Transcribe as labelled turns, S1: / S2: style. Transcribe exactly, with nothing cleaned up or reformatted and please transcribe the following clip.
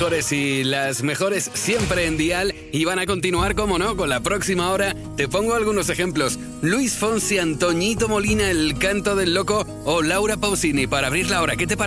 S1: mejores y las mejores siempre en Dial y van a continuar, como no, con la próxima hora. Te pongo algunos ejemplos. Luis Fonsi, Antoñito Molina, El Canto del Loco o Laura Pausini para abrir la hora. ¿Qué te parece?